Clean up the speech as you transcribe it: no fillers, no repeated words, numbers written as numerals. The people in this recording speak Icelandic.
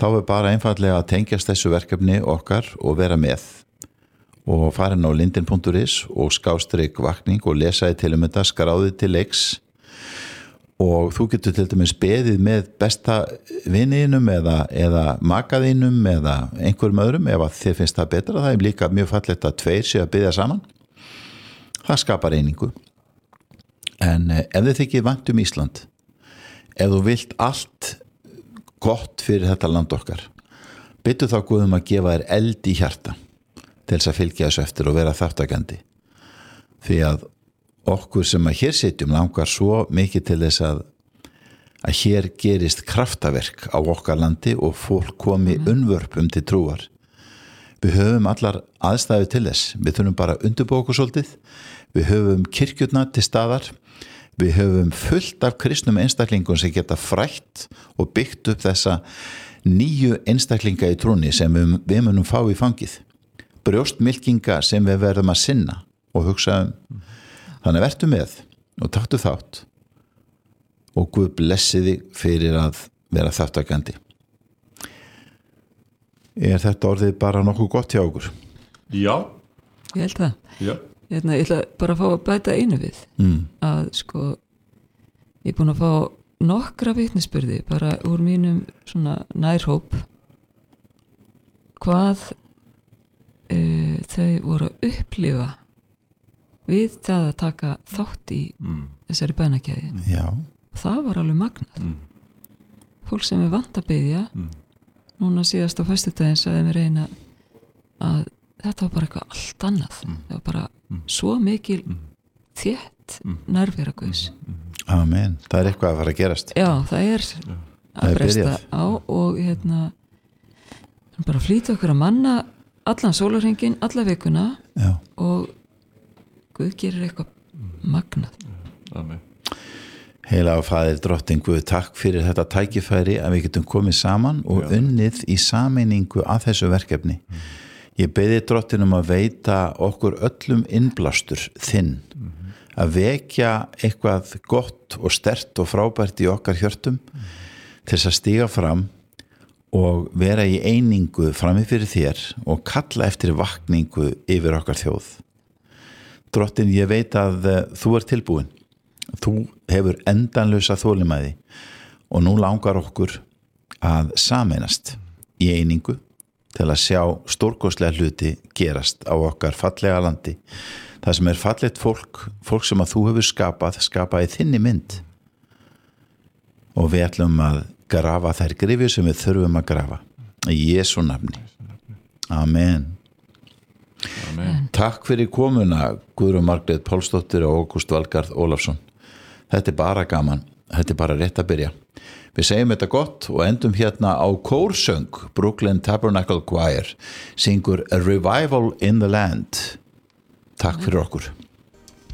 þá bara einfallega að tengjast þessu verkefni okkar og vera með og fara inn á lindin.is og _vakning og lesa til þetta, skráði til leiks og þú getur til dæmis beðið með besta viniðinum eða makaðinum eða einhverjum öðrum ef að þið finnst það betra. Það líka mjög fallegt að tveir séu að biðja saman. Það skapar einingu. En ef þið þykir vænt Ísland, ef þú vilt allt gott fyrir þetta land okkar, byttu þá Guðum að gefa þér eld í hjarta til þess að fylgja þessu eftir og vera þáttakandi. Því að okkur sem að hér sitjum langar svo mikið til þess að hér gerist kraftaverk á okkar landi og fólk komi unnvörpum til trúar. Við höfum allar aðstæðu til þess. Við þurfum bara að undirbúa okkur svolítið. Við höfum kirkjurnar til staðar. Við höfum fullt af kristnum einstaklingum sem geta frætt og byggt upp þessa nýju einstaklinga í trúni sem við munum fá í fangið. Brjóstmilkinga sem við verðum að sinna og hugsa Þannig vertu með og taktu þátt og Guð blessi þig fyrir að vera þáttakandi. Þetta orðið bara nokkuð gott hjá okkur? Já. Ég held það. Já. Ég ætla bara að fá að bæta einu við. Að ég er búin að fá nokkra vitnisburði bara úr mínum svona nærhóp hvað þau voru að upplifa við það að taka þátt í þessari bænakæði. Já. Það var alveg magnað. Fólk sem er vant að biðja núna síðast á föstudaginn sagði mér eina að þetta var bara eitthvað allt annað. Það var bara svo mikil þétt nærvera Guðs. Amen. Það er eitthvað að fara að gerast. Já, það er að bresta á og bara flýta okkur að manna allan sólarhringinn, alla vikuna. Já. Og Guð gerir eitthvað magnað. Amen. Heilagur Faðir, Drottinn Guð, takk fyrir þetta tækifæri að við getum komið saman og unnið í sameiningu að þessu verkefni. Ég beiði Drottinn að veita okkur öllum innblástur þinn, að vekja eitthvað gott og sterkt og frábært í okkar hjörtum til þess að stíga fram og vera í einingu frammi fyrir þér og kalla eftir vakningu yfir okkar þjóð. Drottinn, ég veit að þú ert tilbúin. Þú hefur endanlausa þolinmæði og nú langar okkur að sameinast í einingu til að sjá stórkostlega hluti gerast á okkar fallega landi. Það sem er fallegt fólk sem að þú hefur skapað í þinni mynd. Og við ætlum að grafa þær grifjur sem við þurfum að grafa. Í Jesú nafni. Amen. Amen. Takk fyrir komuna Guðrún Margrét Pálsdóttir og Ágúst Valgarð Ólafsson. Þetta er bara gaman, þetta er bara rétt að byrja. Við segjum þetta gott og endum hérna á kórsöng. Brooklyn Tabernacle Choir syngur A Revival in the Land. Takk fyrir okkur.